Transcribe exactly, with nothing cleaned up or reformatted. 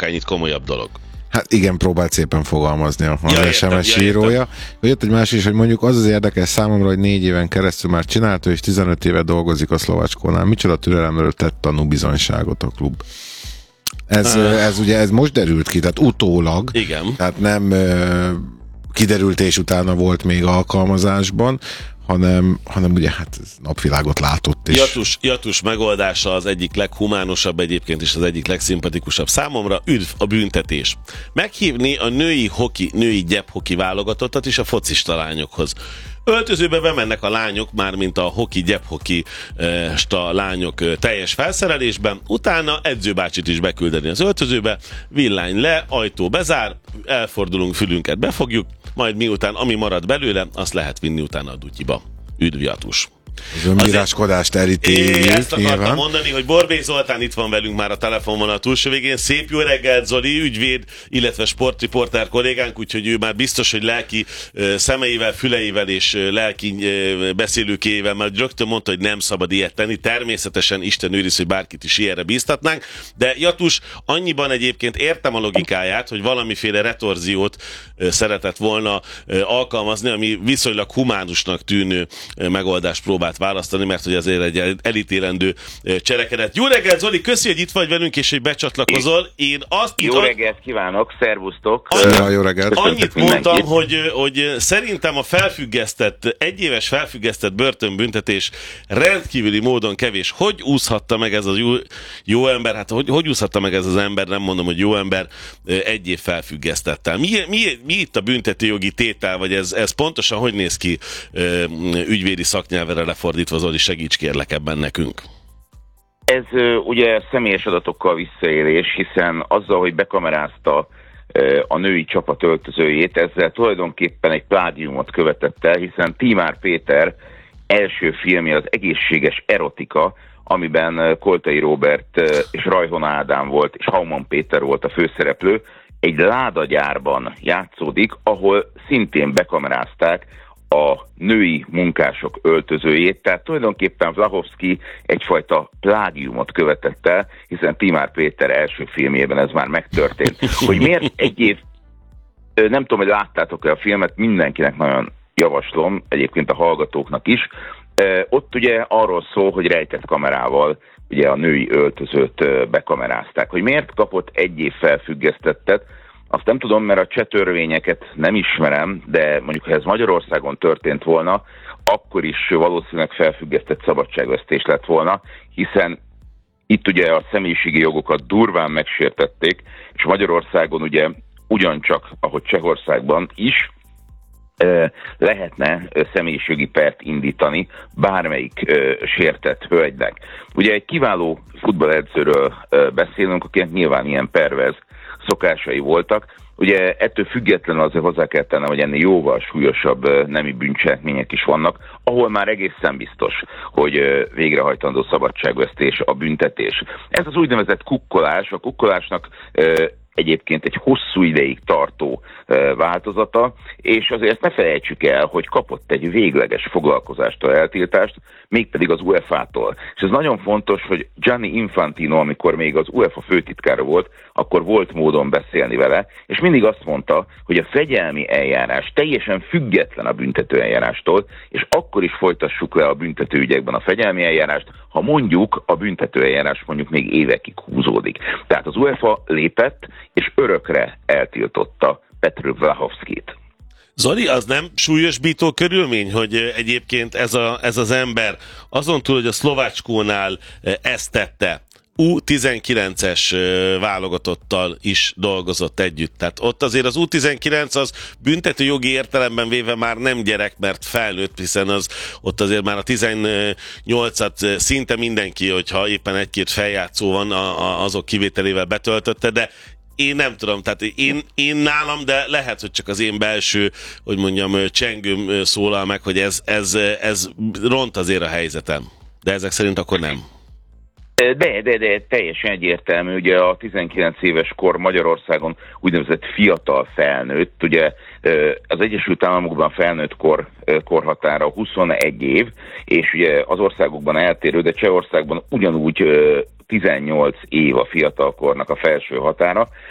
akárnyit komolyabb dolog. Hát igen, próbált szépen fogalmazni a ja, es em es ja, írója. Jött egy másik is, hogy mondjuk az az érdekes számomra, hogy négy éven keresztül már csinálta, és tizenöt éve dolgozik a Szlovácskónál. Micsoda türelemről tett tanúbizonyságot a klub. Ez, uh. ez ugye ez most derült ki, tehát utólag. Igen. Tehát nem uh, kiderült és utána volt még alkalmazásban, hanem, hanem ugye hát napvilágot látott. És... Jatus, Jatus megoldása az egyik leghumánosabb egyébként, és az egyik legszimpatikusabb számomra. Üdv a büntetés. Meghívni a női hoki, női gyephoki válogatottat is a focista lányokhoz. Öltözőbe bemennek a lányok, mármint a hoki, gyephoki sta lányok teljes felszerelésben, utána edzőbácsit is beküldeni az öltözőbe, villány le, ajtó bezár, elfordulunk, fülünket befogjuk, majd miután ami marad belőle, azt lehet vinni utána a dutyiba. Üdv Jatus! Az önbíráskodást elítéljük. Ezt akartam nyilván mondani, hogy Borbély Zoltán itt van velünk már a telefonvonal túlsó végén. Szép jó reggelt, Zoli, ügyvéd, illetve sportriporter kollégánk, úgyhogy ő már biztos, hogy lelki uh, szemeivel, füleivel és uh, lelki uh, beszélőkével már rögtön mondta, hogy nem szabad ilyet tenni. Természetesen Isten őriz, hogy bárkit is ilyenre bíztatnánk, de Jatus, annyiban egyébként értem a logikáját, hogy valamiféle retorziót uh, szeretett volna uh, alkalmazni, ami viszonylag humánusnak tűnő uh, megoldást próbál választani, mert hogy azért egy elítélendő cselekedet. Jó reggelt, Zoli, köszi, hogy itt vagy velünk, és hogy becsatlakozol. Én azt Jó itt, reggelt kívánok, szervusztok! Annyi, jó reggelt! Annyit mondtam, hogy, hogy szerintem a felfüggesztett, egyéves felfüggesztett börtönbüntetés rendkívüli módon kevés. Hogy úszhatta meg ez az jó, jó ember, hát hogy, hogy úszhatta meg ez az ember, nem mondom, hogy jó ember, egy év felfüggesztettel. Mi, mi, mi itt a büntetőjogi tétel, vagy ez, ez pontosan hogy néz ki ügyvédi szaknyelvre lefordítva, Zoli, segíts kérlek ebben nekünk. Ez ugye személyes adatokkal visszaélés, hiszen azzal, hogy bekamerázta a női csapat öltözőjét, ezzel tulajdonképpen egy plágiumot követett el, hiszen Tímár Péter első filmje az Egészséges erotika, amiben Koltai Róbert és Rajhon Ádám volt, és Hauman Péter volt a főszereplő, egy ládagyárban játszódik, ahol szintén bekamerázták a női munkások öltözőjét, tehát tulajdonképpen Vlahovszky egyfajta plágiumot követett el, hiszen Tímár Péter első filmjében ez már megtörtént. Hogy miért egy év, nem tudom, hogy láttátok-e a filmet, mindenkinek nagyon javaslom, egyébként a hallgatóknak is. Ott ugye arról szól, hogy rejtett kamerával ugye a női öltözőt bekamerázták. Hogy miért kapott egy év felfüggesztettet, azt nem tudom, mert a cseh törvényeket nem ismerem, de mondjuk, ha ez Magyarországon történt volna, akkor is valószínűleg felfüggesztett szabadságvesztés lett volna, hiszen itt ugye a személyiségi jogokat durván megsértették, és Magyarországon ugye ugyancsak, ahogy Csehországban is, lehetne személyiségi pert indítani bármelyik sértett hölgynek. Ugye egy kiváló futballedzőről beszélünk, akinek nyilván ilyen perverz szokásai voltak. Ugye ettől függetlenül azért hozzá kell tennem, hogy ennél jóval súlyosabb nemi bűncselekmények is vannak, ahol már egészen biztos, hogy végrehajtandó szabadságvesztés a büntetés. Ez az úgynevezett kukkolás, a kukkolásnak egyébként egy hosszú ideig tartó változata, és azért ne felejtsük el, hogy kapott egy végleges foglalkozástól eltiltást, mégpedig az u e fá tól. És ez nagyon fontos, hogy Gianni Infantino, amikor még az u e fá főtitkára volt, akkor volt módon beszélni vele, és mindig azt mondta, hogy a fegyelmi eljárás teljesen független a büntető eljárástól, és akkor is folytassuk le a büntetőügyekben a fegyelmi eljárást, ha mondjuk a büntető eljárás mondjuk még évekig húzódik. Tehát az u e fá lépett, és örökre eltiltotta Petr Vlahovszkyt. Zoli, az nem súlyosbító körülmény, hogy egyébként ez, a, ez az ember azon túl, hogy a Szlovácskónál ezt tette, u tizenkilences válogatottal is dolgozott együtt. Tehát ott azért az u tizenkilenc az büntető jogi értelemben véve már nem gyerek, mert felnőtt, hiszen az ott azért már a tizennyolcat szinte mindenki, hogyha éppen egy-két feljátszó van, a, a, azok kivételével betöltötte, de én nem tudom, tehát én, én nálam, de lehet, hogy csak az én belső, hogy mondjam, csengőm szólal meg, hogy ez, ez, ez ront azért a helyzetem. De ezek szerint akkor nem. De, de, de teljesen egyértelmű, ugye a tizenkilenc éves kor Magyarországon úgynevezett fiatal felnőtt, ugye az Egyesült Államokban felnőtt kor, korhatára huszonegy év, és ugye az országokban eltérő, de Csehországban ugyanúgy tizennyolc év a fiatalkornak a felső határa.